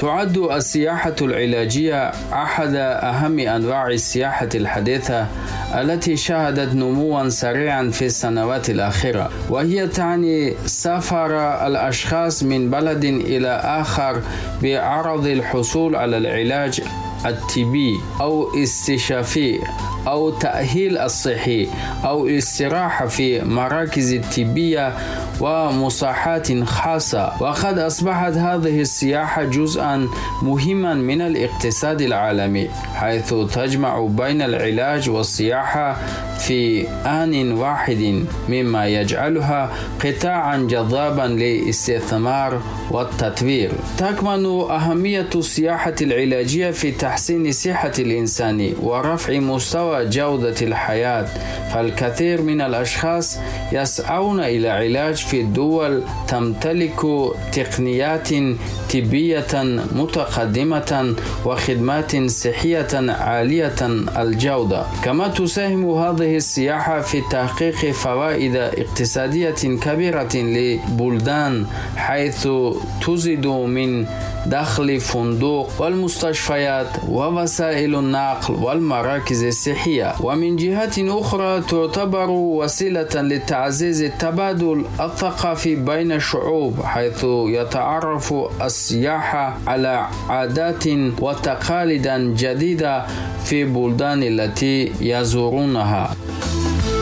تعد السياحة العلاجية أحد أهم أنواع السياحة الحديثة التي شهدت نمواً سريعاً في السنوات الأخيرة، وهي تعني سفر الأشخاص من بلد إلى آخر بعرض الحصول على العلاج الطبي أو استشفاء أو تأهيل الصحي أو الاستراحة في مراكز طبية ومصحات خاصة. وقد أصبحت هذه السياحة جزءاً مهماً من الاقتصاد العالمي، حيث تجمع بين العلاج والسياحة في آن واحد، مما يجعلها قطاعاً جذاباً للاستثمار والتطوير. تكمن أهمية السياحة العلاجية في تحسين صحة الإنسان ورفع مستوى جودة الحياة، فالكثير من الأشخاص يسعون إلى علاج في الدول تمتلك تقنيات طبية متقدمة وخدمات صحية عالية الجودة. كما تساهم هذه السياحة في تحقيق فوائد اقتصادية كبيرة لبلدان، حيث تزيد من دخل فندق والمستشفيات ووسائل النقل والمراكز الصحية. ومن جهة أخرى تعتبر وسيلة لتعزيز التبادل الثقافي بين الشعوب، حيث يتعرف السياحة على عادات وتقاليد جديدة في بلدان التي يزورونها.